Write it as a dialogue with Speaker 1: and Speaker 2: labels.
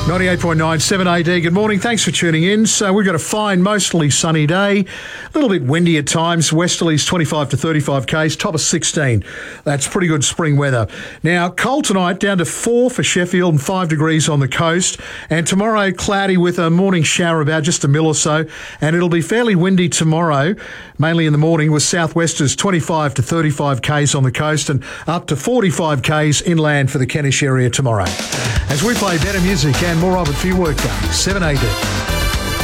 Speaker 1: 98.9 7AD. Good morning. Thanks for tuning in. So we've got a fine, mostly sunny day. A little bit windy at times. Westerlies 25 to 35 k's. Top of 16. That's pretty good spring weather. Now, cold tonight, down to 4 for Sheffield and 5 degrees on the coast. And tomorrow, cloudy with a morning shower about just a mil or so. And it'll be fairly windy tomorrow, mainly in the morning, with southwesters 25 to 35 k's on the coast and up to 45 k's inland for the Kentish area tomorrow. As we play better music and more of it for your workday, 7AD.